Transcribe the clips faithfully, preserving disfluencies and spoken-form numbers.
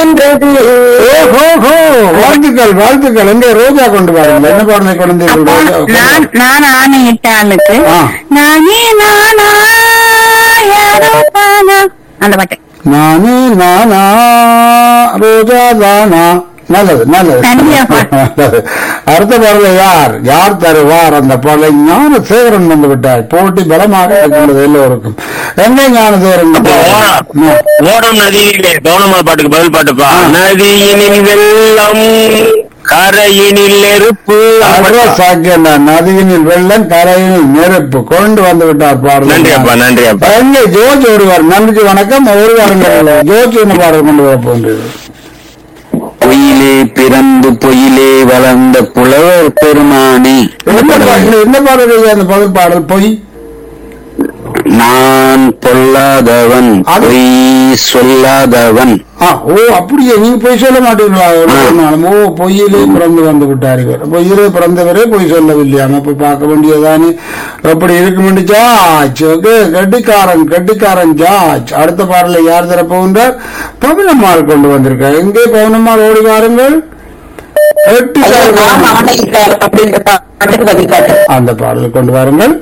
என்றது. ஓஹோ, வாழ்த்துக்கள் வாழ்த்துக்கள். எங்க ரோஜா கொண்டு வாருங்கள். என்ன பாடலை கொண்டு அப்பா, நான் நான் ஆணையிட்டாளுக்கு நானே நானா யாரோ தானா அந்த பாட்டு. நானே நானா ரோஜா தானா. நல்லது நல்லது நல்லது. அடுத்த பாடலை யார் யார் தருவார் அந்த பாடலை? ஞானசேகரன் வந்து விட்டார். போட்டி பலமாக இருக்கின்றது எல்லோருக்கும். எங்க ஞானசேகரன்? ஓடும் நதியிலே கவனமான பாட்டுக்கு பதில் பாட்டுப்பா. நதியினில் வெள்ளம் கரையினில் நெருப்பு. சாக்கியண்டா. நதியினில் வெள்ளம் கரையினில் நெருப்பு கொண்டு வந்து விட்டார் பாடல். நன்றி அப்பா நன்றி அப்பா. எங்கே ஜோஜ் ஒருவர்? நன்றி வணக்கம். ஒரு வாருங்கள். ஜோஜ் என்ன பாடல் கொண்டு வர போன்றது? பொயிலே பிறந்து பொயிலே வளர்ந்த புலவர் பெருமானே. என்ன பாடல்? அந்த பதில் பாடல் பொய். நான் பொல்லாதவன் பொய் சொல்லாதவன். ஓ அப்படியே நீங்க பொய் சொல்ல மாட்டீங்களா? ஓ பொய்யிலே பிறந்து வந்து விட்டார் இவர். பொய்யிலே பிறந்தவரே பொய் சொல்லவில்லையாம இப்ப பார்க்க வேண்டியதானே எப்படி இருக்கு முடிச்சாச்சு. கட்டிக்காரன் கட்டிக்காரன் ஜாச். அடுத்த பாடலை யார் தரப்போகின்றார்? பவனம்மாள் கொண்டு வந்திருக்கார். எங்கே பவனம்மாள்? ஓடி வாருங்கள். அந்த பாடலை கொண்டு வாருங்கள்.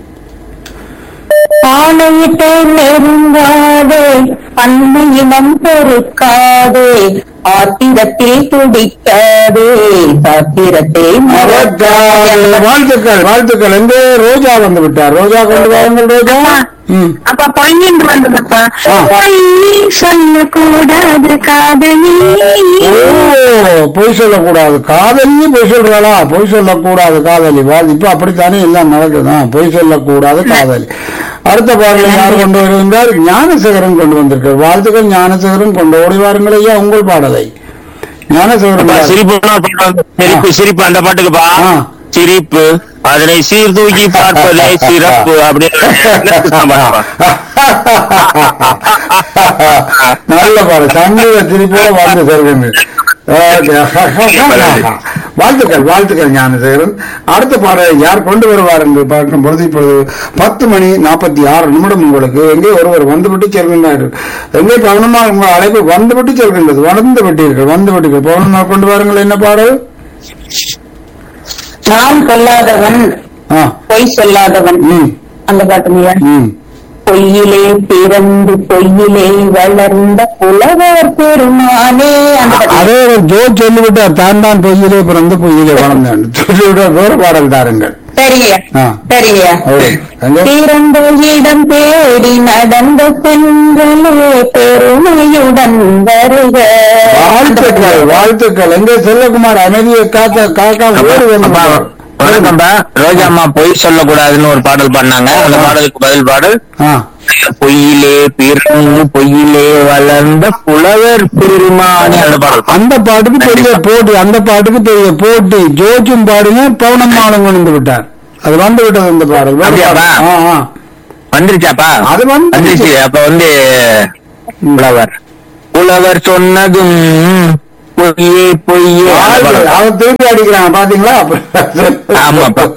ஆணையிட்டே நெருங்காதே அன்னையிடம் பொறுக்காதே ஆத்திரத்தில் துடிக்காதே சாத்திரத்தை மறக்காதே. வாழ்த்துக்கள் வாழ்த்துக்கள். எங்கே ரோஜா வந்து விட்டார். ரோஜா கொண்டு வாருங்கள். ரோஜா அப்ப பொய்யின் வந்தப்பா. பொய் சொல்லக்கூடாது காதலி. ஓ பொய் சொல்லக்கூடாது காதலி. பொய் சொல்றாளா? பொய் சொல்லக்கூடாது காதலி. இப்ப அப்படித்தானே எல்லாம் நடக்குதான். பொய் சொல்லக்கூடாது காதலி. அடுத்த பாடலை யார் கொண்டு வருகின்றார்? ஞானசேகரன் கொண்டு வந்திருக்கார். வாழ்த்துக்கள் ஞானசேகரன் கொண்டு ஓடி வாருங்கள் ஐயா உங்கள் பாடலை. ஞானசேகரன் சிரிப்பு சிரிப்பு அந்த பாட்டுக்குப்பா. சிரிப்பு அதனை சீர்தூக்கி பார்ப்பதே சிறப்பு அப்படின்னு. நல்ல பாடு. சங்கீத சிரிப்போட வாழ்ந்து செல்வீங்க. வாழ்த்துக்கள் வாழ்த்துக்கள் ஞானசேகரன். அடுத்த பாடலை யார் கொண்டு வருவார் என்று பார்க்கும் பொழுது இப்பொழுது பத்து மணி நாற்பத்தி ஆறு நிமிடம். உங்களுக்கு எங்கே ஒருவர் வந்துவிட்டு செல்கின்றார்கள். எங்கே பவனமா உங்கள் அழைப்பு வந்துவிட்டு செல்கின்றது. வந்து விட்டீர்கள் வந்து விட்டீர்கள். பவனமா கொண்டு வாருங்கள். என்ன பாடல்? நான் சொல்லாதவன் பொய் சொல்லாதவன் அந்த பாட்டு. பொய்யிலே பிறந்து பொய்யிலே வளர்ந்த புலவர் பெருமானே. அதே ஜோ சொல்லிவிட்டார். தான் தான் பொய்யிலே பிறந்து பொய்யிலே வளர்ந்தான் சொல்லிவிட்டார். வேறு பாடல் தாருங்கள். சரியா சரியா. பிறந்த இடம் தேடி நடந்த பெண்களே பெருமையுடன் வருக. வாழ்த்துக்கள் வாழ்த்துக்கள். எங்கே செல்லகுமார்? அமைதியை காக்க காக்கா ஓடி வந்து. வணக்கம்பா. ரோஜா அம்மா பொய் சொல்லக்கூடாதுன்னு ஒரு பாடல் பண்ணாங்க. அந்த பாடலுக்கு பதில் பாடல் பொய்யிலே பிறந்து பொய்யிலே வளர்ந்த புலவர் பெருமானே அந்த பாடல். அந்த பாட்டுக்கு பெரிய போட்டி. அந்த பாட்டுக்கு பெரிய போட்டி. ஜோஜும் பாடுங்க பவுனம்மாளும் கொண்டு விட்டார். அது வந்து விட்டது அந்த பாடல். வந்துருச்சாப்பா? அது வந்துருச்சு. அப்ப வந்து புலவர் புலவர் சொன்னதும் பொய்யே பொய்யே அவன் திருப்பி அடிக்கிறான் பாத்தீங்களா? ஆமாப்பா.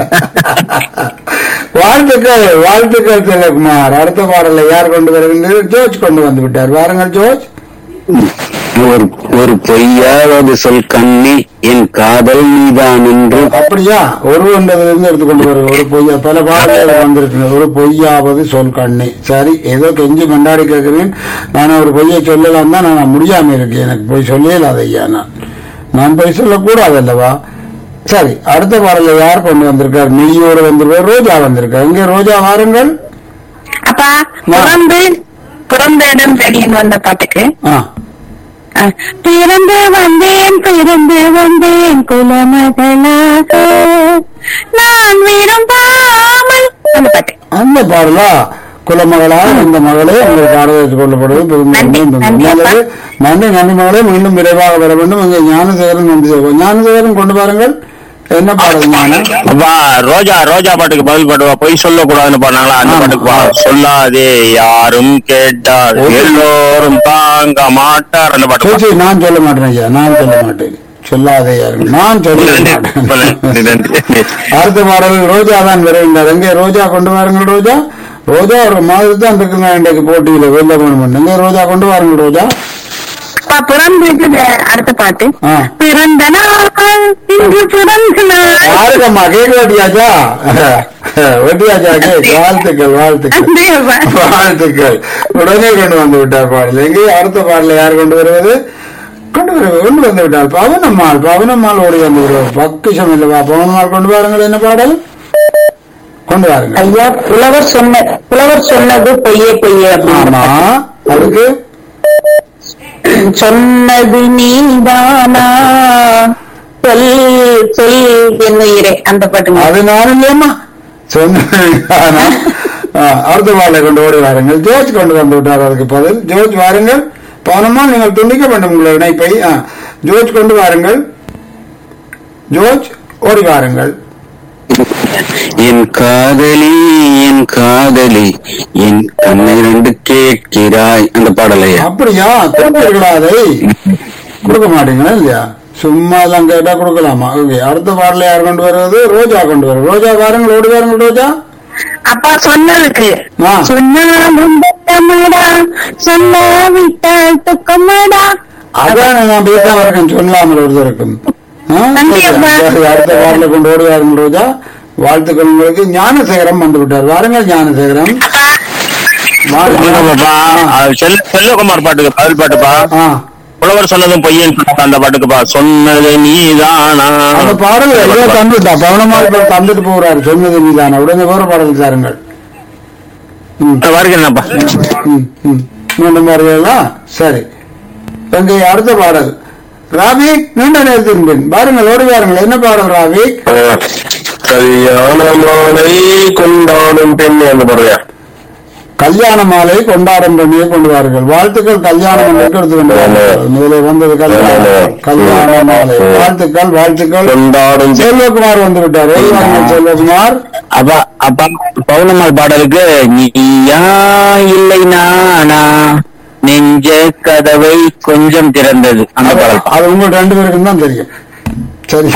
வாழ்த்துக்கள் வாழ்த்துக்கள் செல்லகுமார். அடுத்த பாடலை யார் கொண்டு வருகின்றது? ஜோர்ஜ் கொண்டு வந்து விட்டார். வாருங்கள் ஜோர்ஜ். ஒரு ஒரு பொய்யாவது சொல் கண்ணி என் காதல் நீதான் என்று. அப்படியா? ஒரு ஒன்றதிலிருந்து எடுத்துக்கொண்டு வருங்க. ஒரு பொய்யா பல பாடல்கள் வந்திருக்கு. ஒரு பொய்யாவது சொல் கண்ணி. சரி ஏதோ கெஞ்சி கொண்டாடி கேட்கிறேன். நான் ஒரு பொய்யை சொல்லலாம் தான் நான் முடியாம இருக்கேன். எனக்கு பொய் சொல்லல ஐயா. நான் நான் பொய் சொல்லக்கூடாது அல்லவா? சரி அடுத்த பாடல யார் கொண்டு வந்திருக்கார்? நெய்யோடு வந்திருக்கார். ரோஜா வந்திருக்கார். இங்கே ரோஜா வாருங்கள். அப்பா பிறந்து பிறந்த இடம் தெரியும் வந்த பாட்டுக்கு. பிறந்து வந்தேன் பிறந்து வந்தேன் குலமகளாக நான் விரும்பாமல் அந்த பாட்டு. அந்த பாடலா? குலமகளாக இந்த மகளே உங்கள் பாடலை கொள்ளப்படுவது நன்றி நன்றி மகளே. மீண்டும் விரைவாக வர வேண்டும். இங்கே ஞானசேகரன் நன்றி. ஞானசேகரன் கொண்டு பாருங்கள். என்ன பாடல்? ரோஜா ரோஜா பாட்டுக்கு பதில் பாடுவா. பொய் சொல்லக்கூடாதுன்னு பாடினாங்களா அந்த பாட்டுக்கு சொல்லாதே யாரும் கேட்டால் எல்லோரும் தாங்க மாட்டார் அந்த பாட்டு. நான் சொல்ல மாட்டேன் ஐயா. நான் சொல்ல மாட்டேன். சொல்லாதே யாரும் நான் சொல்ல மாட்டேன். அடுத்த பாடல் ரோஜா தான் விரைந்தார். எங்கே ரோஜா கொண்டு வாருங்கள். ரோஜா ரோஜா ஒரு மாதிரி தான் இருக்குங்க. இன்றைக்கு போட்டியில வெள்ள பண்ணுங்க. ரோஜா கொண்டு வாருங்கள். ரோஜா அப்பா பிறந்து அடுத்த பாட்டு. ஆ. பிறந்த நாள் இன்று பிறந்த நாள். யாருக்கம்மா கேக் வெட்டியாச்சா? வெட்டியாச்சா கேக்? வாழ்த்துக்கள் வாழ்த்துக்கள் நன்றி அப்பா. வாழ்த்துக்கள். உடனே கொண்டு வந்து விட்டார் பாடல். எங்கே அடுத்த பாடல யார் கொண்டு வருவது? கொண்டு வருவது கொண்டு வந்து விட்டார் பவனம்மாள். பவனம்மாள் ஓடி வந்து விடுவார். பக்கிஷம் இல்லவா? பவனம்மாள் கொண்டு வாருங்கள். என்ன பாடல் கொண்டு வாருங்கள்? ஐயா, புலவர் சொன்ன புலவர் சொன்னது பொய்யே பொய்யே. ஆமா, அதுக்கு சொன்னது நீதானா சொல் சொல் என்னுயிரே அந்த பாட்டுங்க. அது நானும் இல்லையம்மா சொன்ன. அடுத்த பாடலை கொண்டு ஓடி வாருங்கள். ஜோர்ஜ் கொண்டு வந்து விட்டார். அதுக்கு பதில் ஜோர்ஜ் வாருங்கள். பவனம்மா நீங்கள் துண்டிக்க வேண்டும் உங்களுடைய இணைப்பை. ஜோர்ஜ் கொண்டு வாருங்கள். ஜோர்ஜ் ஓடி வாருங்கள். என் காதலி என் காதலி என் கண்ணை ரெண்டு கேட்கிறாய் அந்த பாடலையா? அப்படியா? கொடுப்பீர்களா? அதை கொடுக்க மாட்டீங்களா? இல்லையா? சும்மா எல்லாம் கேட்டா கொடுக்கலாமா? ஓகே, அடுத்த பாடல யார் கொண்டு வருவது? ரோஜா கொண்டு வரும். ரோஜா வாருங்கள், ஓடி வாருங்கள். ரோஜா அப்பா சொன்னதுக்கு ஆ. சொன்னாலும் தட்டமாடா சொல்லாவிட்டால் துக்கமாடா. அதான் நான் பேசாம இருக்கேன். சொல்லாமல் ஒருத்தருக்கும். ஆ? நன்றி அப்பா. சரி, அடுத்த பாடல கொண்டு ஓடி வாருங்கள். ரோஜா வாழ்த்துக்கள் உங்களுக்கு. ஞானசேகரம் வந்து விட்டார். வாருங்கள் ஞானசேகரம். செல்லகுமார் பாட்டுக்கு பதில் பாட்டுப்பா. ஆ, புலவர் சொன்னதும் பொய்யன்னு சொன்னாங்க அந்த பாட்டுக்குப்பா. சொன்னது நீதானா அந்த பாடல் ஏதோ தந்துட்டா பவனமாள் தந்துட்டு போறாரு. சொன்னது நீதான உடனே வேற பாடல் தாருங்கள். வருகிறேன்ப்பா. ம், ம். மீண்டும் வருவீங்களா? சரி, எங்கே அடுத்த பாடல்? ராவி நீண்ட நேரத்தின் பின் பாருங்கள், ஓடி வாருங்கள். என்ன பாடல் ராவி? கல்யாண மாலை கொண்டாடும் பெண் என்று பாடுறியா? கல்யாண மாலை கொண்டாடும் பெண்ணியை கொண்டு வாருங்கள். வாழ்த்துக்கள். கல்யாணம் என்று எடுத்து கொண்டு வாருங்கள். மேலே வந்தது கல்யாணம் கல்யாண மாலை. வாழ்த்துக்கள் வாழ்த்துக்கள். கொண்டாடும் செல்வகுமார் வந்து விட்டார். ஓடி வாருங்கள் செல்வகுமார். அப்பா அப்பா பௌர்ணமால் பாடலுக்கு நீயா இல்லை நானா நெஞ்ச கதவை கொஞ்சம் திறந்தது அந்த பாடல். அது உங்களுக்கு ரெண்டு பேருக்கும் தான் தெரியும். சரி,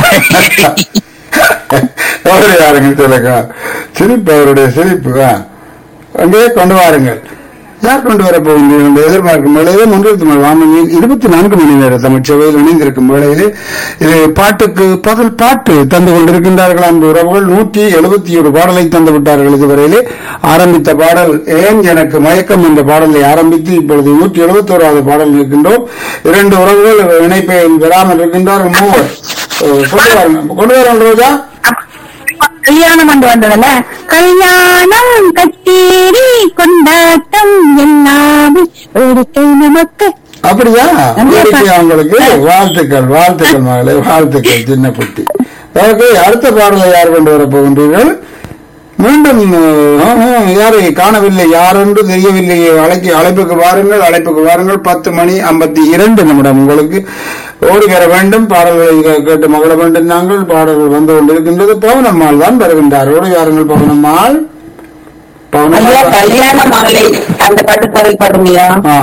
யாருங்க சொல்லுங்க. சிரிப்பு, அவருடைய சிரிப்பு. அங்கே கொண்டு வாருங்கள். யார் கொண்டு வர போகின்றீர்கள் எதிர்பார்க்கும் வேளையிலே முன்னிறுத்தும் வானொலியில் இருபத்தி நான்கு மணி நேர தமிழ் சேவையில் இணைந்திருக்கும் வேளையிலே இது பாட்டுக்கு பதில் பாட்டு தந்து கொண்டிருக்கின்றார்கள். அந்த உறவுகள் நூற்றி எழுபத்தி ஒரு பாடலை தந்து விட்டார்கள். இதுவரையிலே ஆரம்பித்த பாடல் ஏன் எனக்கு மயக்கம் என்ற பாடலை ஆரம்பித்து இப்பொழுது நூற்றி எழுபத்தி ஓராவது பாடல் இருக்கின்றோம். இரண்டு உறவுகள் இணைப்பை பெறாமல் இருக்கின்றார்கள். மூவர் கொண்டு வாருங்கள். கொண்டு வாருங்கள் ரோஜா. கல்யாணம் வந்து வந்ததுல கல்யாணம் கச்சேரி கொண்டாட்டம் எல்லாமே வேடிக்கை நமக்கு. அப்படியா? உங்களுக்கு வாழ்த்துக்கள் வாழ்த்துக்கள் மகளே, வாழ்த்துக்கள் சின்ன குட்டி. ஓகே, அடுத்த பாடலை யார் கொண்டு வர போகின்றீர்கள்? மீண்டும் யாரை காணவில்லை, யாரென்று தெரியவில்லையே. அழைக்கு அழைப்புக்கு வாருங்கள், அழைப்புக்கு வாருங்கள். பத்து மணி ஐம்பத்தி இரண்டு நிமிடம் உங்களுக்கு ஓடி வர வேண்டும். பாடல்களை கேட்டு மகள வேண்டும். நாங்கள் பாடல்கள் வந்து கொண்டிருக்கின்றது. பவனம்மாள் தான் வருகின்றார். ஓடி வாருங்கள் பவனம்மாள். பவனம்மாள் கல்யாண மாலை அந்த பாட்டு பதில் பாடுமையா?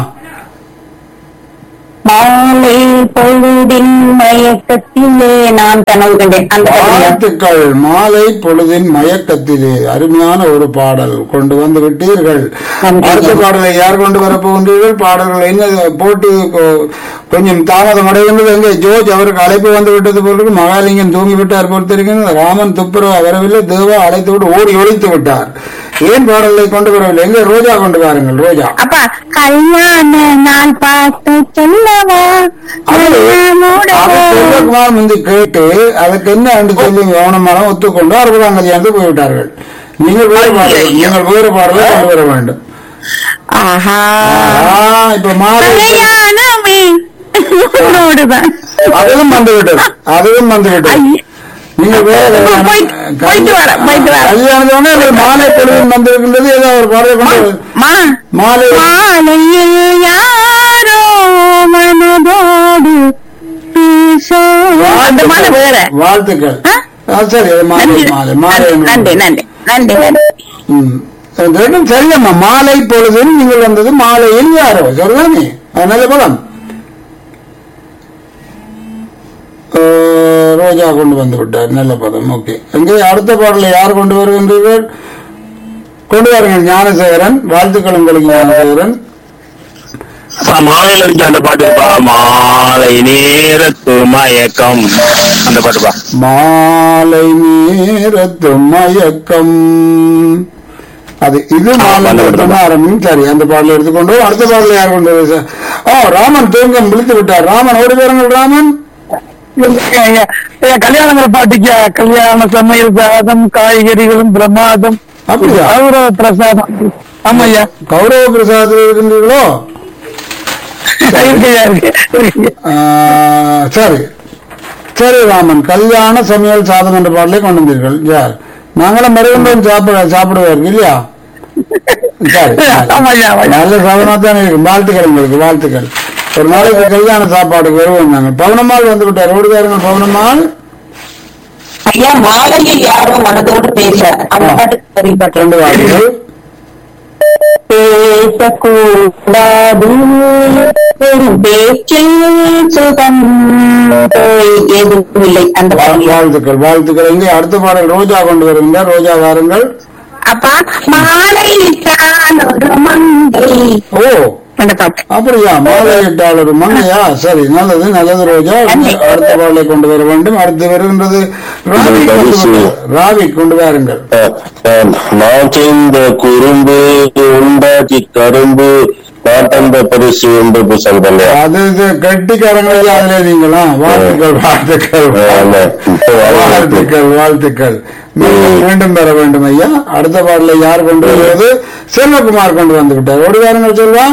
மாலை பொழுதின் மயக்கத்திலே நான் கனவு கண்டேன் அந்த வாழ்த்துக்கள். மாலை பொழுதின் மயக்கத்திலே அருமையான ஒரு பாடல் கொண்டு வந்து விட்டீர்கள். அடுத்த பாடலை யார் கொண்டு வரப்போகின்றீர்கள்? பாடல்கள் என்ன போட்டு கொஞ்சம் தாமதம் அடைகின்றது. எங்கே ஜோர்ஜ் அவருக்கு அழைப்பு வந்து விட்டது போல. மகாலிங்கம் தூங்கி விட்டார் பொறுத்திருக்கிறது. ராமன் துப்புரவா வரவில்லை. தேவா அழைத்து விட்டு ஓடி ஒழித்து விட்டார். ஏன் பாடலை கொண்டு வரவில்லை? எங்கே ரோஜா கொண்டு வாருங்கள். ரோஜா. அப்பா கல்யாண நாள் பார்த்து சொல்லவா செல்வகுமார் முந்தி கேட்டு அதுக்கு என்ன என்று சொல்லி கவனமாக ஒத்துக்கொண்டு அறுபதாம் கல்யாணத்துக்கு போய்விட்டார்கள். நீங்கள் வேறு பாடல் நீங்கள் வேறு பாடலை கொண்டு வர வேண்டும். இப்ப மாலை அதுவும் வந்துவிட்டது. அதுவும் வந்துவிட்டது. நீங்க வேற கல்யாணத்தோட மாலை பொழுதும் வந்திருக்கின்றது. ஏதோ ஒரு பாடலை கொண்டு மாலை மாலையில் யாரோ மனதோடு வேற வாழ்த்துக்கள். சரி, மாலை மாலை மாலை நன்றி நன்றி நன்றி நன்றி. ரெண்டும் சரியம்மா. மாலை பொழுதும் நீங்கள் வந்தது மாலையில் யாரோ சரிதானே? நல்ல படம். ரோஜா கொண்டு வந்து விட்டார். நல்ல பதம். ஓகே, எங்கே அடுத்த பாடலை யார் கொண்டு வருகின்றீர்கள்? கொண்டு வாருங்கள் ஞானசேகரன். வாழ்த்துக்கள் உங்களுக்கு ஞானசேகரன். மாலையில இருந்து அந்த பாட்டு இருப்பா, மாலை நேரத்து மயக்கம் அந்த பாட்டுப்பா. மாலை நேரத்து மயக்கம், அது இது மாலை ஆரம்பிக்கும். சரி, அந்த பாடல எடுத்துக்கொண்டு அடுத்த பாடல யார் கொண்டு வர? ஓ, ராமன் தூங்கம் விழித்து விட்டார். ராமன் ஓடி பாருங்கள். ராமன் கல்யாணங்கள் பாட்டுக்கு கல்யாண சமையல் சாதம் காய்கறிகளும் பிரமாதம். அப்படியா? கௌரவ பிரசாதம். ஆமாய்யா, கௌரவ பிரசாதத்தில் இருக்கின்றீர்களோ? சரி சரி ராமன், கல்யாண சமையல் சாதம் என்ற பாடலை கொண்டு வந்தீர்கள். யார்? நாங்களும் மறுபடியும் சாப்பிட சாப்பிடுவார்கள் இல்லையா? சரி, நல்ல சாதமா தானே இருக்கும். வாழ்த்துக்கள் உங்களுக்கு, வாழ்த்துக்கள். ஒரு நாளைக்கு கல்யாண சாப்பாடு வருவோம் நாங்கள். பவுனம்மாள் வந்து விட்டார். ஓடுவாருங்கள் பவுனம்மாள். ஐயா, மாலையில் யாரும் மனதோடு பேச அந்த பாட்டு ரெண்டு வார்த்தைகள். பேசக்கூடாது பேச்சில் சுகம் எதுவும் இல்லை அந்த வாழ்த்துக்கள், வாழ்த்துக்கள். இங்கே அடுத்த பாடல் ரோஜா கொண்டு வருகின்றார். ரோஜா வாருங்கள். அப்பா. மாலையில் ஒரு மங்கை. ஓ, அப்படியா? மாலையிட்டால் ஒரு மங்கையா? சரி, நல்லது நல்லது ரோஜா. அடுத்த பாடலை கொண்டு வர வேண்டும். அடுத்து வருகின்றது ராவி. ராவி கொண்டு வாருங்கள். நாட்டிந்த குறும்பு உண்டாக்கி கரும்பு நாட்டந்த பரிசு என்று புசல் பண்ண அது கட்டிக்காரங்களே அதிலே நீங்களா? வாழ்த்துக்கள், வாழ்த்துக்கள், வாழ்த்துக்கள், வாழ்த்துக்கள். மீண்டும் பெற வேண்டும் ஐயா. அடுத்த பாடலை யார் கொண்டு வருவது? செல்வகுமார் கொண்டு வந்து விட்டார். ஓடி வாருங்கள் செல்வா.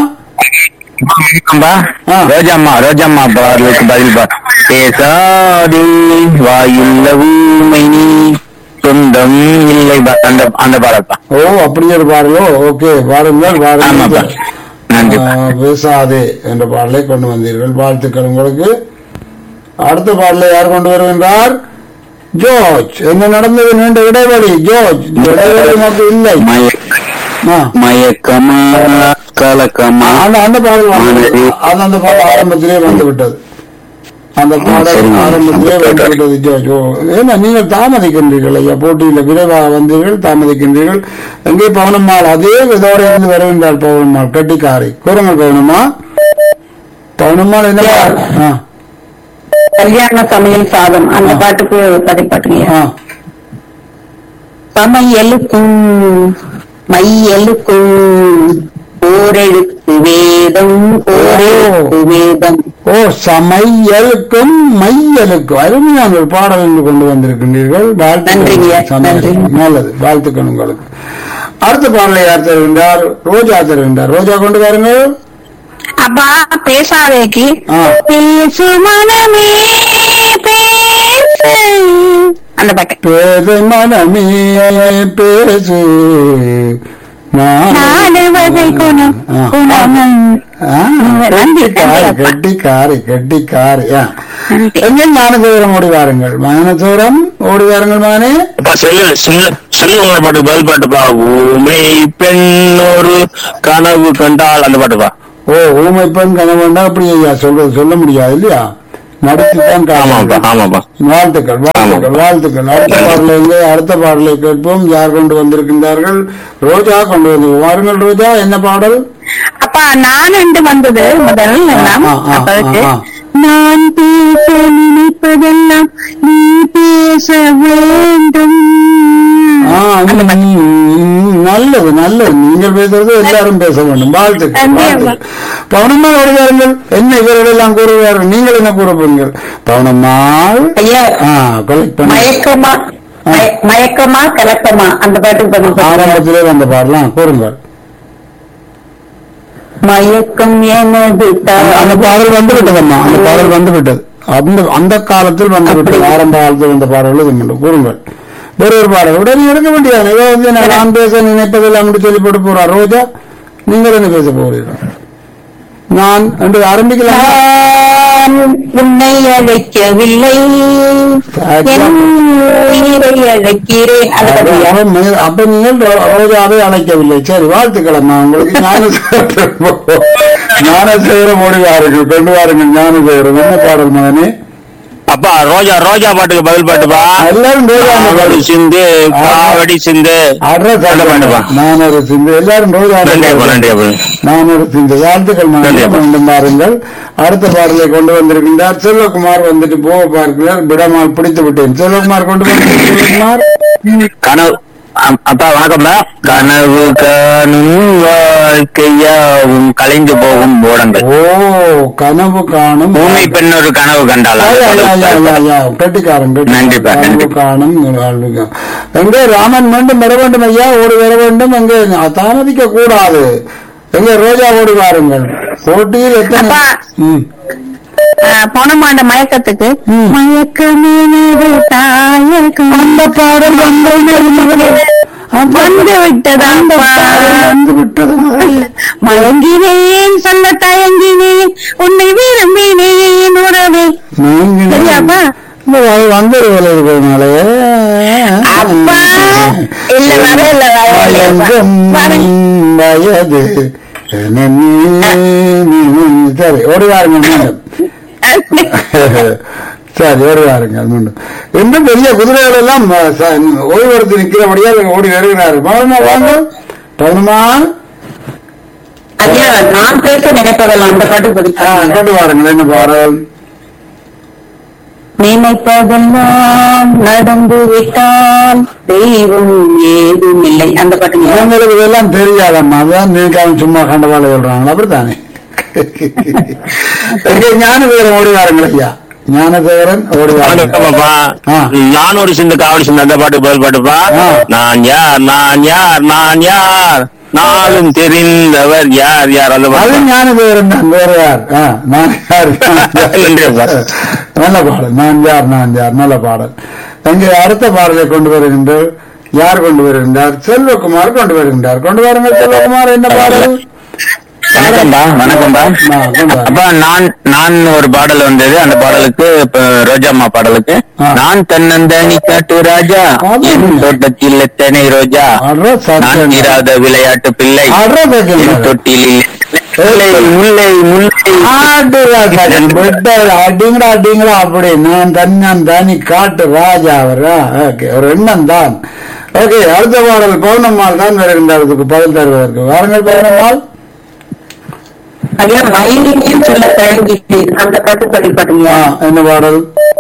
ரோஜாம்மா ரோஜாம்மா பாடலுக்கு பதில் பா. பேசாதே வாயுள்ள ஊமை நீ சொந்தம் இல்லை அந்த அந்த பாடப்பா. ஓ, அப்படி ஒரு பாடலோ? ஓகே, பாருங்கள் பாருங்கள். பேசாதே என்ற பாடலை கொண்டு வந்தீர்கள். வாழ்த்துக்கள் உங்களுக்கு. அடுத்த பாடலை யார் கொண்டு வருகின்றார்? ஜோர்ஜ். என்ன நடந்தது? நீண்ட இடைவெளி. ஜோர்ஜ், இடைவெளி மட்டும் இல்லை. மயக்கமா கலக்கமா அந்த பாடல் அந்த பாடல் ஆரம்பத்திலே வந்து விட்டது. அந்த பாடல் ஆரம்பத்திலே வந்து விட்டது. ஜோர்ஜ், ஏன்னா நீங்கள் தாமதிக்கின்றீர்கள் ஐயா. போட்டியில் விரைவாக வந்தீர்கள், தாமதிக்கின்றீர்கள். எங்கே பவுனம்மாள்? அதே இதோடு இருந்து வருகின்றார் பவுனம்மாள். கட்டிக்காரி. கூறுங்கள் பவுனம்மா. பவுனம்மாள் என்ன? கல்யாண சமையல் சாதம் அந்த பாட்டுக்கு கதை பாட்டுங்க. சமையலுக்கும் மையலுக்கும் ஓரெழுத்து வேதம் ஓரெழுத்து வேதம். ஓ, சமையலுக்கும் மையலுக்கும் அருமையான ஒரு பாடல் என்று கொண்டு வந்திருக்கின்றீர்கள். நல்லது, வாழ்த்துக்கள் உங்களுக்கு. அடுத்த பாடலை யார் தருகின்றார்? ரோஜா தருகின்றார். ரோஜா கொண்டு வாருங்கள். அப்பா. பேசாதேக்கு பேசு மனமே பேசு அந்த பாட்டு. பேசு மனமே பேசு கட்டிக்காரி, கட்டிக்காரி. எங்கே ஞானசேகரம் ஓடி வாருங்கள். ஞானசேகரம் ஓடி வாருங்கள். மானே சொல்லுங்க பாட்டு பதில் பாட்டுப்பா. ஊமை பெண் ஒரு கனவு கண்டால் அந்த பாட்டுப்பா. ஓ, ஊமை பெண் கனவுண்டா? அப்படி ஐயா சொல்றது சொல்ல முடியாது இல்லையா? நடத்தித்தான். வாழ்த்துக்கள், வாழ்த்துக்கள், வாழ்த்துக்கள். அடுத்த பாடலை எங்கே? அடுத்த பாடலை கேட்போம். யார் கொண்டு வந்திருக்கின்றார்கள்? ரோஜா கொண்டு வந்து வாருங்கள். ரோஜா, என்ன பாடல்? அப்பா, நான் என்று வந்தது முதல். நான் பேச நினைப்பதெல்லாம் நீ பேச வேண்டும். நல்லது, நல்லது. நீங்கள் பேசுறது எல்லாரும் பேச வேண்டும். வாழ்த்துக்கள். பவுனம்மாள் வருவார்கள். என்ன இவர்கள் எல்லாம் கூறுவார்கள், நீங்கள் என்ன கூறுவீர்கள்? பவுனம்மாள் மயக்கமா மயக்கமா கலக்கமா அந்த பாட்டுக்கு ஆரம்பத்திலே வந்த பாடலாம் கூறுங்கள். மயக்கம் எனது அந்த பாடல் வந்து விட்டதம்மா. அந்த பாடல் வந்து விட்டது. அந்த அந்த காலத்தில் வந்து விட்டது. ஆரம்ப காலத்தில் வந்த பாடல்கள் இது கூறுங்கள். வேறு ஒரு பாடல் உடனே எடுக்க முடியாது. ஏதோ வந்து நான் பேச நினைப்பதெல்லாம் என்று சொல்லி போட்டு போறார். ரோஜா, நீங்கள் என்ன பேச போகிறீர்கள்? நான் என்று ஆரம்பிக்கலாம். உன்னை அழைக்கவில்லை அழைக்கிறேன். அப்ப நீங்கள் ரோஜாவை அழைக்கவில்லை. சரி, வாழ்த்துக்களம்மா உங்களுக்கு. ஞானசேகரம் ஓடி வாருங்கள், கொண்டு வாருங்கள். ஞானசேகரம் என்ன பாடல் மகனே? அப்பா ரோஜா ரோஜா பாட்டுக்கு பதில் பாட்டுப்பா. எல்லாரும் ரோஜா காவடி சிந்து காவடி சிந்து பாட்டுப்பா. நான் ஒரு சிந்து எல்லாரும் ரோஜா நான் ஒரு சிந்து வாழ்த்துக்கள். மீண்டும் பாருங்கள். அடுத்த பாடலை கொண்டு வந்திருக்கின்றார் செல்வகுமார். வந்துட்டு போக பார்க்கிறார். விடமால் பிடித்து விட்டேன். செல்வகுமார் கொண்டு வந்து செல்வகுமார். கனவு அப்பா வணக்கம்டா. கனவு காணும் வாழ்க்கையாவும் கலைந்து போகும் ஓடங்கள். ஓ கனவு காணும் பூமி பெண் ஒரு கனவு கண்டாளா? கட்டிக்காரன். நன்றிப்பா. கனவு காணும் எங்கே ராமன் மீண்டும் வர வேண்டும் ஐயா. ஓடி வர வேண்டும். எங்கே தாமதிக்க கூடாது. எங்க ரோஜா ஓடி வாருங்கள். போட்டியில் எத்தனை ம் போனமாண்ட மயக்கத்துக்கு மயக்கமே அந்த பாடல் வந்து விட்டதா வந்து விட்டது. மயங்கினேன் சொல்ல தயங்கினேன் உன்னை விரும்பினேன் உறவே. சரியாப்பா வந்து இருக்கிறதுனால அப்பா இல்ல வர இல்ல வயது சரி ஓடி வாருங்க மீண்டும். சரி ஓடி வாருங்கள் மீண்டும். இன்னும் பெரிய குதிரைகள் எல்லாம் ஓய்வெடுத்து நிற்கிறபடியா ஓடி வருகிறாரு. பவனமா வாங்க. பவனமா ஐயா நான் பேச நினைப்பதெல்லாம் அந்த பாட்டு படிக்க கொண்டு வாருங்கள். என்ன பாடல்? நினைப்பதெல்லாம் நடந்து விட்டால் தெய்வம் ஏதும் இல்லை அந்த பாட்டு. உங்களுக்கு இதெல்லாம் தெரியாதம்மா. அதான் நீக்காம சும்மா கண்டவாள சொல்றாங்களா? அப்படித்தானே. ஞானசேகரன் ஓடி வாருங்கள் ஐயா. ஞானசேகரன் ஓடி வாருங்கள். நான் ஒரு சிந்து காவடி சிந்து அந்த பாட்டு பதில் பாட்டுப்பா. நான் யார் நான் யார் நான் யார் நாளும் தெரிந்தவர் யார் யார் அந்த அது ஞானசேகரன் தான். வேற யார்? நான் யார்? நல்ல பாடல். நான் யார் நான் யார் நல்ல பாடல். அங்கே அடுத்த பாடலை கொண்டு வருகின்ற யார் கொண்டு வருகின்றார்? செல்வகுமார் கொண்டு வருகின்றார். கொண்டு வாருங்கள் செல்வகுமார். என்ன பாடல்? வணக்கம்பா. வணக்கம்பா. அப்பா நான் நான் ஒரு பாடல் வந்தது. அந்த பாடலுக்கு ரோஜாம்மா பாடலுக்கு நான் தன்னந்தனி காட்டு ராஜா என் தோட்டத்தில் எத்தனை ரோஜா நான் தீராத விளையாட்டு பிள்ளை என் தொட்டில் முல்லை முல்லை அடிங்கடா அடிங்கடா அப்படி நான் தன்னன் தனி காட்டு ராஜா. அவரா ஒரு எண்ணம் தான். ஓகே அடுத்த பாடல் பௌர்ணம்மாள் தான் வருகின்றதுக்கு பதில் தருவதற்கு வாருங்கள். பௌர்ணம்மாள் ஐயா வயலினையும் சொல்ல தயங்கிட்டு அந்த பாட்டு படிப்பாட்டீங்க. என்ன பாடல்?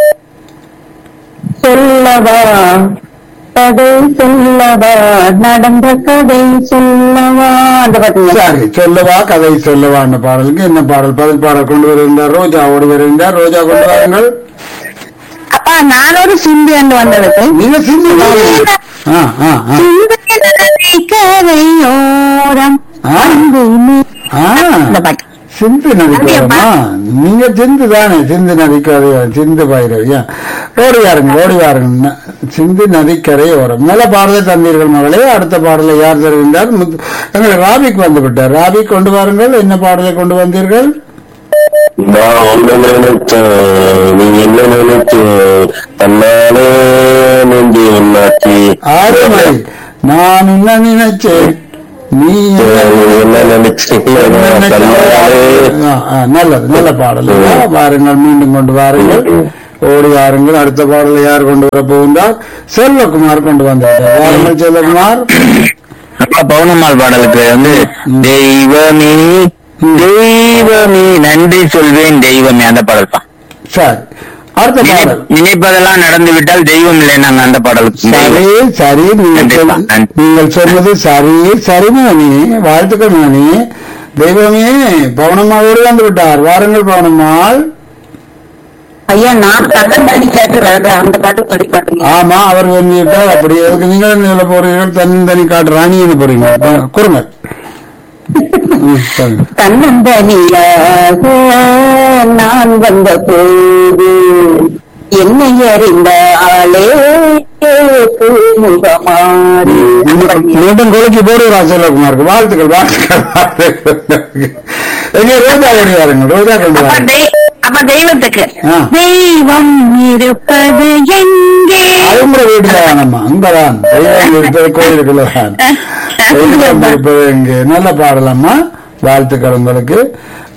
சொல்லவா கதை சொல்லவா நடந்த கதை சொல்லவா அந்த பாட்டு. சரி சொல்லவா கதை சொல்லவா அந்த பாடலுக்கு என்ன பாடல் பதில் பாடல் கொண்டு வருகின்றார்? ரோஜா ஓடி வருகின்றார். ரோஜா கொண்டு வாருங்கள். அப்பா நான் ஒரு சிந்து என்று வந்ததுக்கு நீங்க சிந்து கரையோரம் சிந்து நதிக்கோரமா? நீங்க சிந்து தானே. சிந்து நதிக்கரை சிந்து பைரவியா? ஓடி வாருங்க ஓடி வாருங்க. சிந்து நதிக்கரை ஓரம் நல்ல பாடலை தந்தீர்கள் மகளே. அடுத்த பாடலை யார் தருகின்றார்? எங்களை ராபிக் வந்து விட்டார். ராபிக் கொண்டு வாருங்கள். என்ன பாடலை கொண்டு வந்தீர்கள்? நான் ஒண்ணு நினைச்சேன் நீ என்ன நினைச்ச தன்னாலே நெஞ்சு என்னாச்சு. ஆறுமை நான் என்ன நினைச்சேன் நீ என்ன நினைச்சேன். நல்லது நல்ல பாடல். வாருங்கள் மீண்டும் கொண்டு வாருங்கள். ஓடி வாருங்கள். அடுத்த பாடலை யார் கொண்டு வர போகின்றார்? செல்வகுமார் கொண்டு வந்தார். வாருங்கள் செல்வகுமார். பௌர்ணமாள் பாடலுக்கு வந்து தெய்வமே தெய்வமே நன்றி சொல்வேன் தெய்வமே அந்த பாடல் தான். சரி அடுத்த பாடல் நினைப்பதெல்லாம் நடந்து விட்டால் தெய்வம் இல்லை. நாங்க அந்த பாடலுக்கு சரி சரி நீங்கள் சொன்னது சரி சரி மணி. வாழ்த்துக்கள் மணி. தெய்வமே பௌர்ணமாவோடு வந்து விட்டார். வாருங்கள் பௌர்ணமாள். ஐயா நான் தன்னந்தனி காட்டு அந்த பாட்டு படிப்பாட்டீங்க. ஆமா அவர் வந்துவிட்டார். அப்படி அதுக்கு நீங்கள் என்ன போறீர்கள்? தன்னந்தனி காட்டு ராணின்னு போறீங்க. கூறுங்க. தன்னந்தனியாக நான் வந்த போது என்னை அறிந்த ஆளே முகமாறு மீண்டும் கோழிக்கு போடுவா செல்வகுமாருக்கு. வாழ்த்துக்கள் வாழ்த்துக்கள். எங்க ரோஜா வருவாருங்க. ரோஜா கொண்டு வாங்க. அப்ப தெய்வத்துக்கு தெய்வம் இருப்பது எங்கே? அதுமுறை வீட்டுல வேணாமா? அங்கதான் தெய்வம் இருப்பது கோயிலுக்குள்ளதான். தெய்வம் இருப்பது எங்கே? நல்ல பாடலாமா? வாழ்த்துக்கள் உங்களுக்கு.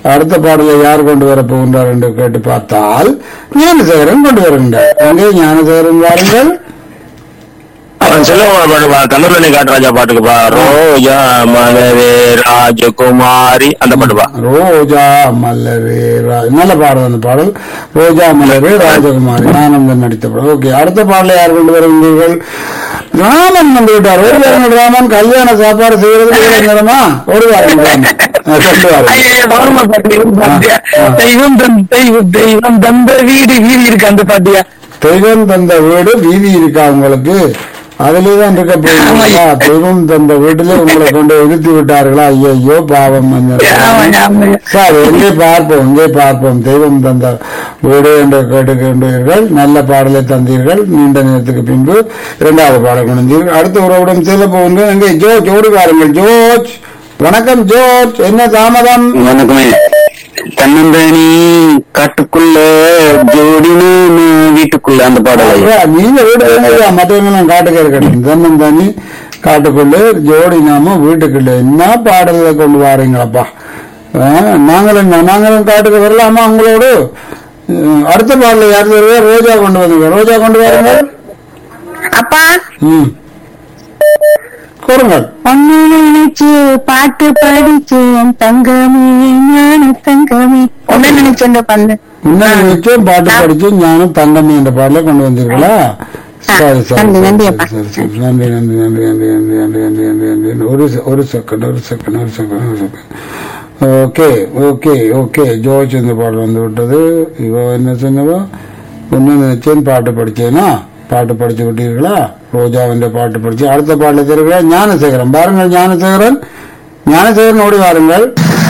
அடுத்த பாடலை யார் கொண்டு வர போகின்றார் என்று கேட்டு பார்த்தால் ஞானசேகரன் கொண்டு வருகின்றார். அங்கே ஞானசேகரன் வாருங்கள். அவன் செல்வகுமார் பாட்டுப்பா, கல்லூரணி காட்டுராஜா பாட்டுக்குப்பா. ரோஜா மலரே ராஜகுமாரி அந்த பாட்டுப்பா. ரோஜா மலரே ரா- நல்ல பாடல் அந்த பாடல். ரோஜா மலரே ராஜகுமாரி ஆனந்தன் நடித்த பாடல். ஓகே, அடுத்த பாடலை யார் கொண்டு வருகின்றீர்கள்? ராமன் வந்து விட்டார். ஒரு வாரம் ராமன் கல்யாண சாப்பாடு செய்யறது நேரமா ஒரு வாரம் ராமன் கொண்டு வாருங்கள். தெய்வம் தந்த தெய்வம் தெய்வம் தந்த வீடு வீடு இருக்கு அந்த பாட்டியா? தெய்வம் தந்த வீடு வீதி இருக்கா உங்களுக்கு? அதுலதான் இருக்க போறீங்களா? தெய்வம் தந்த வீட்டுல உங்களை கொண்டு இழுத்து விட்டார்களா? ஐயோ பாவம். சார் எங்கே பார்ப்போம், எங்கே பார்ப்போம். தெய்வம் தந்த வீடு என்று கேட்டுக்கொண்டீர்கள். நல்ல பாடலை தந்தீர்கள். நீண்ட நேரத்துக்கு பின்பு இரண்டாவது பாடல் கொண்டீர்கள். அடுத்த உறவுடன் செல்ல போகின்றோம். எங்கே ஜோர்ஜ் ஓடி வாருங்கள். ஜோர்ஜ் வணக்கம். ஜோர்ஜ் என்ன தாமதம்? வணக்கமே. தன்னந்தனி காட்டுக்குள்ள ஜோடினு வீட்டுக்குள்ள அந்த பாடல். நீங்க வீடு மற்றவங்க காட்டுக்கு இருக்கட்டும். தன்னந்தனி காட்டுக்குள்ள ஜோடி நாம வீட்டுக்குள்ள என்ன பாடல்களை கொண்டு வாரீங்களப்பா? நாங்களும் நாங்களும் காட்டுக்கு வரலாமா உங்களோடு? அடுத்த பாடல யார் தருவா? ரோஜா கொண்டு வந்தீங்க. ரோஜா கொண்டு வாருங்க. அப்பா ம் கூறுங்கள். ஒன்னு நினைச்சு பாட்டு படிச்சேன் தங்கமே ஞான தங்கமே. ஒன்னு நினைச்சேன் பந்து முன்ன நினைச்சும் பாட்டு படிச்சு ஞானம் தங்கமே என்ற பாடலை கொண்டு வந்தீர்களா? சரி சரி நன்றி, நன்றி சரி அப்பா. சரி சரி நன்றி நன்றி நன்றி நன்றி நன்றி நன்றி நன்றி நன்றி நன்றி ஒரு செ- ஒரு செகண்ட் ஒரு செகண்ட் ஒரு செகண்ட் ஒரு second okay okay okay George இந்த பாடல் வந்து விட்டது. இவ என்ன சொன்னவோ ஒன்னு நினைச்சேன் பாட்டு படிச்சேனா? பாட்டு படிச்சு விட்டீர்களா? ரோஜா என்ற பாட்டு படிச்சு அடுத்த பாடல தருகிறா ஞானசேகரன். பாருங்கள் ஞானசேகரன். ஞானசேகரன் ஓடி வாருங்கள்.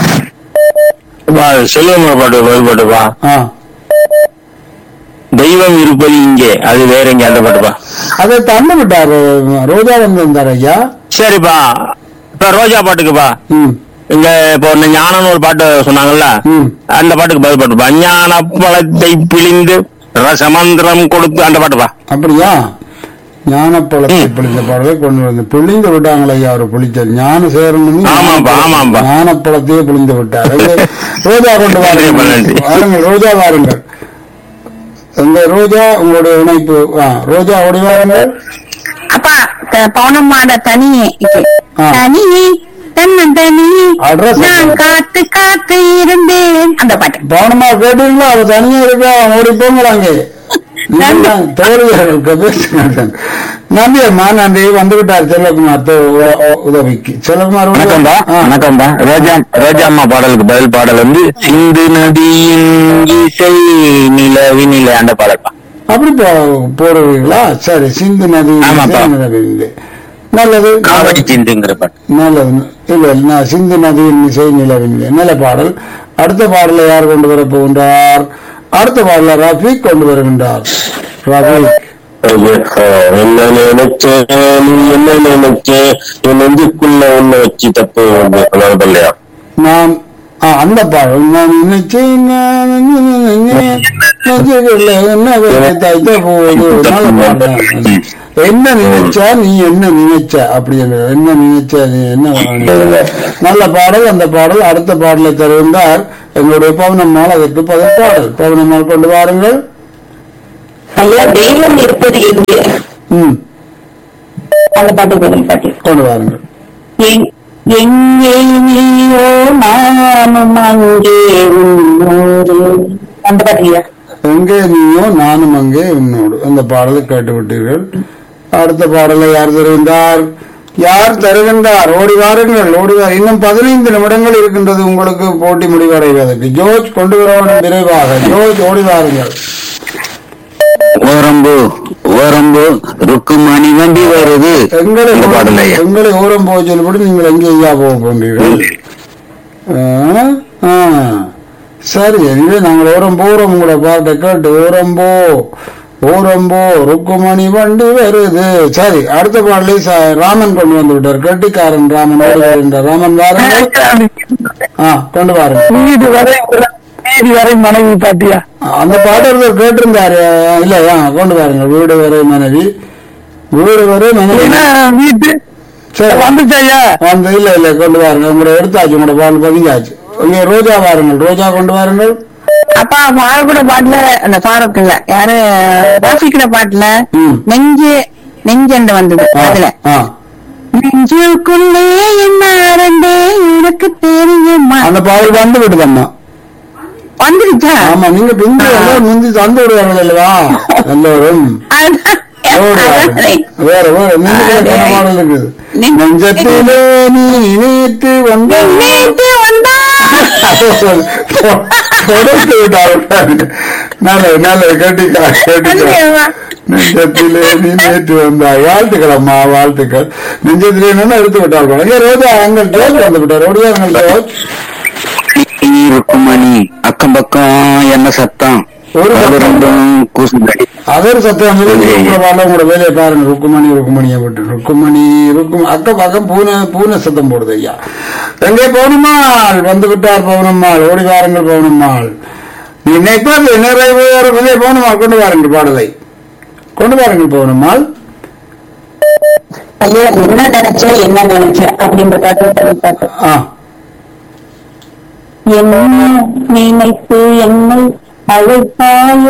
செல்வகுமார் பாட்டு பதில் பாட்டுப்பா. ஆ தெய்வம் இருப்பது இங்கே, அது வேற எங்க அந்த பாட்டுப்பா. அதை தந்து விட்டார். ரோஜா வந்திருந்தார் ஐயா. சரிப்பா, இப்ப ரோஜா பாட்டுக்குப்பா. ம் இங்க இப்போ ஒண்ணு ஞானம்னு ஒரு பாட்டு சொன்னாங்கல்ல, ம். அந்த பாட்டுக்கு பதில் பாட்டுப்பா. ஞான பழத்தை பிழிந்து ரசமந்திரம் கொடுத்து அந்த பாட்டுப்பா. அப்படியா? ஞானப்பழத்தை பிழிந்த பாடலை கொண்டு வந்து பிழிந்து விட்டாங்களே ஐயா. அவர் பிழிச்ச ஞானசேகரன் ஆமாப்பா, ஆமாப்பா. ஞானப்பழத்தையே பிழிந்து விட்டார். அது ரோஜா கொண்டு வாருங்கள். நன்றி. வாருங்கள் ரோஜா வாருங்கள். எங்க ரோஜா உங்களுடைய இணைப்பு. ஆ, ரோஜா ஓடி வாருங்கள். அப்பா த- பவுனம்மாட தனியே இது. ஆ. தனியே தன்னன் தனியே அட்ரஸ் நான் காத்து காத்து இருந்தேன் அந்த பாட்டு. பவனமா கேட்டீங்களா? அவ தனியா இருக்கா? ஓடி போங்களாங்க. தோழியர்களுக்கு பேசுங்க. நன்றி அம்மா, நன்றி. வந்துவிட்டார் செல்வகுமார் தோ- உ- உதவிக்கு. செல்வகுமார் வந்து- வணக்கம்பா. ஆ. வணக்கம்பா. ரோஜா ரோஜா அம்மா பாடலுக்கு பதில் பாடல் வந்து சிந்து நதியின் இசை நிலவி நிலை அந்த பாடல்பா. அப்படி போ- போடுவீங்களா? சரி. சிந்து நதி ஆமாப்பா. நிலவில்லை. நல்லது காவடி சிந்துங்கிற பாட்டு. நல்லது. இல்ல நான் சிந்து நதியின் இசை நிலவில்லை. நல்ல பாடல். அடுத்த பாடலை யார் கொண்டு வர போகின்றார்? அடுத்த பாடல ரஃபீக் கொண்டு வருகின்றார். ரஃபீக் என்ன நினைச்ச நீ என்ன நினைச்ச என் நெஞ்சுக்குள்ள ஒண்ணு வச்சு தப்பு இல்லையா? நான் ஆ, அந்த பாடல் நான் நினைச்சேன் நான் நெஞ்சுக்குள்ள என்ன தைத்த போகுது. நல்ல பாடல். என்ன நினைச்சா நீ என்ன நினைச்ச அப்படி என்று. என்ன நினைச்ச நீ என்ன நினைச்ச. நல்ல பாடல். அந்த பாடல் அடுத்த பாடலை தருகின்றார் எங்களுடைய பவுனம்மாள். அதற்கு பதில் பாடல். பவுனம்மாள் கொண்டு வாருங்கள். ஐயா தெய்வம் இருப்பது எங்கே ம் அந்த பாட்டு பதில் பாட்டு. கொண்டு வாருங்கள். எங்- எங்கே நீயோ நானும் அங்கே உன்னோடு அந்த பாட்டுயா. எங்கே நீயோ நானும் அங்கே உன்னோடு. அந்த பாடலை கேட்டு விட்டீர்கள். அடுத்த பாடலை யார் தருகின்றார்? யார் தருகின்றார்? ஓடி வாருங்கள், ஓடி வார். இன்னும் பதினைந்து நிமிடங்கள் இருக்கின்றது உங்களுக்கு போட்டி முடிவடைவதற்கு. ஜோர்ஜ் கொண்டு வர வேண்டும் விரைவாக. ஜோர்ஜ் ஓடி வாருங்கள். ஓரம்பு ஓரம்பு ருக்குமணி வண்டி வருது. எங்களை இந்த பாடல் ஐயா. எங்களை ஓரம் போக சொல்லிவிட்டு நீங்கள் எங்கே ஐயா போக போன்றீர்கள்? ஆ, ஆ. சரி, எனவே நாங்கள் ஓரம் போறோம். உங்களோட பாட்டை கேட்டு ஓரம்போ ஓரம்போ ருக்குமணி வண்டி வருது. சரி, அடுத்த பாடலை ச- ராமன் கொண்டு வந்து விட்டார். கெட்டிக்காரன் ராமன் ஓடி வருகின்றார். ராமன் வாருங்கள். ஆ, கொண்டு வாருங்கள். வீடு வரை வீடு வரை மனைவி பாட்டியா? அந்த பாட்டு ஒருத்தர் கேட்டிருந்தாரு இல்லையா? கொண்டு வாருங்க. வீடு வரை மனைவி, வீடு வரை மனைவி. என்ன வீட்டு சரி வந்துச்சா ஐயா? அந்த இல்ல இல்ல கொண்டு வாருங்க. உங்களோட எடுத்தாச்சு. உங்களோட பாடல் பதிஞ்சாச்சு. இங்கே ரோஜா வாருங்கள், ரோஜா கொண்டு வாருங்கள். அப்பா பாரக்கூட பாட்டுல அந்த பாரக்கு இல்ல யாரு ராஃபிக்கிற பாட்டுல ம். நெஞ்சு நெஞ்சண்டு வந்தது ஆ, அதுல ஆ. நெஞ்சுக்குள்ளே என்ன அரண்டே எனக்கு தெரியுமா அந்த பாடல் வந்து விடுதம்மா. வந்துருச்சா? ஆமா, நீங்க பிந்தி எல்லாம் முந்தி தந்து விடுவார்கள் அல்லவா எல்லோரும். அதான். ஓடு வாருங்கள். வேற வேற நீங்க பல பாடல் இருக்குது. நெஞ்சத்திலே நீ நேற்று வந்த நேத்து வந்தா தொடர்ந்து விட்டார்கள். நல்லது நல்லது, கட்டிக்கா கட்டிக்கா. நெஞ்சத்திலே நீ நேற்று வந்தாய். வாழ்த்துக்கள் அம்மா, வாழ்த்துக்கள். நெஞ்சத்திலே நின்று எடுத்து விட்டார்கள். அங்கே ரோஜா அங்கள் ஜோஜ் வந்து விட்டார். ஓடியாருங்கள் ஜோஜ். ருக்குமணி அக்கம் பக்கம் என்ன சத்தம் ஒரு அது ரெண்டும் கூசும்படி. அதர் சத்தம் உங்களோட வேலையை பாருங்க. ருக்குமணி ருக்குமணியை விட்டு ருக்குமணி ருக்கு அக்கம் பக்கம் பூனை பூனை சத்தம் போடுது ஐயா. எங்கே பவுனம்மாள் வந்து விட்டார். பவுனம்மாள் ஓடி வாருங்கள். பவுனம்மாள் நீ நினைப்பது நிறைவேற பவுனம்மாள் கொண்டு வாருங்கள். பாடலை கொண்டு வாருங்கள் பவுனம்மாள். ஐயா என்ன நினைச்ச என்ன நினைச்ச அப்படின்ற பாட்டு பாட்டு ஆ, என்ன நினைத்து என்னை அழைத்தாயோ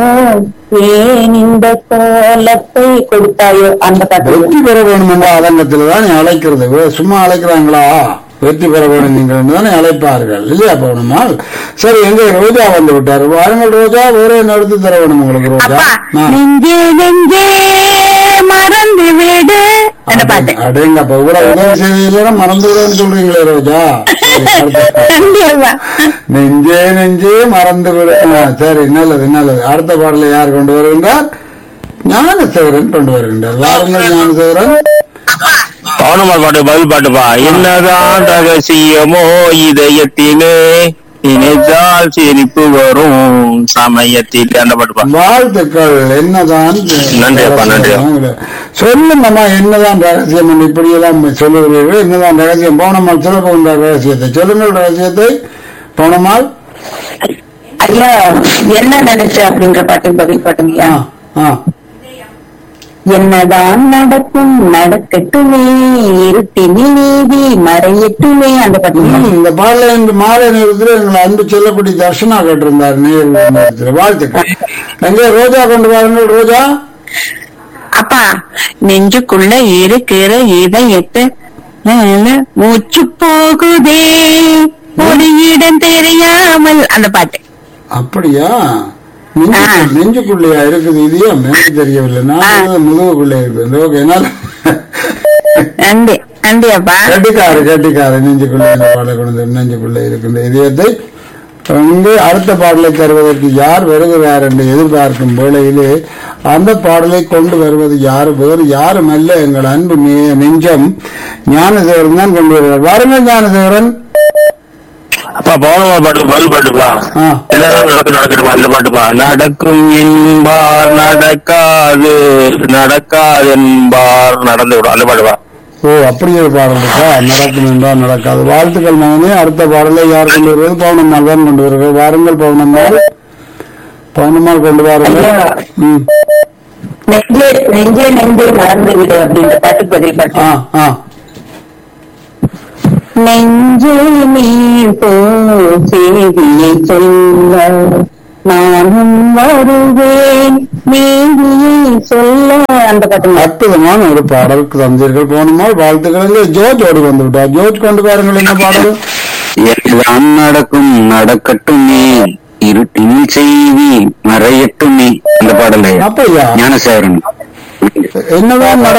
ஏன் இந்த கோலத்தை கொடுத்தாயோ அந்த பாட்டு. வெற்றி பெற வேண்டும் என்ற ஆதங்கத்தில் தான் நீ அழைக்கிறது. வே- சும்மா அழைக்கிறாங்களா? வெற்றி பெற வேண்டும் நீங்கள் தானே அழைப்பார்கள் இல்லையா பவுனம்மாள்? சரி, எங்க ரோஜா வந்து விட்டார். வாருங்கள் ரோஜா. வேற என்ன எடுத்து தர வேணும் உங்களுக்கு ரோஜா? அப்பா ஆ. நெஞ்சே நெஞ்சே மறந்து விடு அந்த பாட்டு. அடேங்கப்பா, இவ்வளவு உதவி செய்தியில மறந்து விடுன்னு சொல்றீங்களே ரோஜா. சரி, அடுத்த- கண்டிப்பா. நெஞ்சே நெஞ்சே மறந்து விடு. ஆ, சரி, நல்லது நல்லது. அடுத்த பாடலை யார் கொண்டு வருகின்றார்? ஞானசேகரன் கொண்டு வருகின்றார். வாருங்கள் ஞானசேகரன். பவுனம்மாள் பாட்டு பதில் பாட்டுப்பா. என்னதான் ரகசியமோ இதயத்திலே நினைத்தால் சிரிப்பு வரும் சமயத்தில் அந்த பாட்டுப்பா. வாழ்த்துக்கள். என்னதான் நன்றி அப்பா, நன்றி. சொல்லுங்கம்மா, என்னதான் ரகசியம் என்று இப்படியெல்லாம் சொல்லுகிறீர்கள்? என்னதான் ரகசியம்? பவுனம்மாள் சொல்ல போகின்ற ரகசியத்தை சொல்லுங்கள். ரகசியத்தை பவுனம்மாள். ஐயா என்ன நினைச்ச அப்படின்ற பாட்டு பதில் பாட்டுங்கய்யா. ஆ, ஆ. என்னதான் நடக்கும் நடக்கட்டுமே இருட்டினி நீதி மறையட்டுமே அந்த பாட்டு. ம், இந்த பாடல இன்று மாலை நேரத்தில் எங்களை அன்பு செல்லக்கூடிய தர்ஷனா கேட்டிருந்தார் நேர் நேரத்தில். வாழ்த்துக்கள். எங்கே ரோஜா கொண்டு வாருங்கள். ரோஜா. அப்பா நெஞ்சுக்குள்ள இருக்கிற இதயத்தை மூச்சு போகுதே ஒரு இடம் தெரியாமல் அந்த பாட்டு. அப்படியா? நெஞ்சு- ஆ. நெஞ்சுக்குள்ளையா இருக்குது? இது ஏன் எனக்கு தெரியவில்லை. நான் முதுகுக்குள்ளே இருக்குது. ஓகே, நல்ல நன்றி நன்றி அப்பா. கட்டிக்காரு கட்டிக்காரு. நெஞ்சுக்குள்ளே இந்த பாடலை கொண்டு நெஞ்சுக்குள்ளே இருக்கின்ற இதயத்தை வந்து அடுத்த பாடலை தருவதற்கு யார் வருகிறார் என்று எதிர்பார்க்கும் வேளையிலே அந்த பாடலை கொண்டு வருவது யார்? வேறு யாரும் அல்ல, எங்கள் அன்பு நெ- நெஞ்சம் ஞானசேகரன் தான் கொண்டு வருகிறார். வாருங்கள் ஞானசேகரன். அப்பா பவுனம்மாள் பாட்டு பதில் பாட்டுப்பா. ஆ. எல்லாரும் நடக்கும் நடக்கட்டுமா அந்த பாட்டுப்பா. நடக்கும் என்பார் நடக்காது நடக்காது என்பார் நடந்து விடும் அந்த பாட்டுப்பா. ஓ, அப்படி ஒரு பாடல் இருக்கா? நடக்கும் என்றால் நடக்காது. வாழ்த்துக்கள் மகனே. அடுத்த பாடலை யார் கொண்டு வருவது? பவுனம்மாள் தான் கொண்டு வருகிறது. வாருங்கள் பவுனம்மாள். பவுனம்மாள் கொண்டு வாருங்கள். ம். நெஞ்சே நெஞ்சே நெஞ்சே மறந்து விடு அப்படின்ற பாட்டு பதில் பாட்டு. ஆ, ஆ. நெஞ்சே நீ போ செய்தியை சொல்ல நானும் வருவேன் நீதியை சொல்ல அந்த பாட்டு. அற்புதமான ஒரு பாடலுக்கு தந்தீர்கள் பவுனம்மாள். வாழ்த்துக்கள். ஜோர்ஜ் ஓடி வந்து விட்டார். ஜோர்ஜ் கொண்டு பாருங்கள் என்ன பாடல்? எல்லாம் நடக்கும் நடக்கட்டுமே இருட்டின் செய்தி மறையட்டுமே அந்த பாடலை அப்பையா ஞானசேகரன். என்னதான்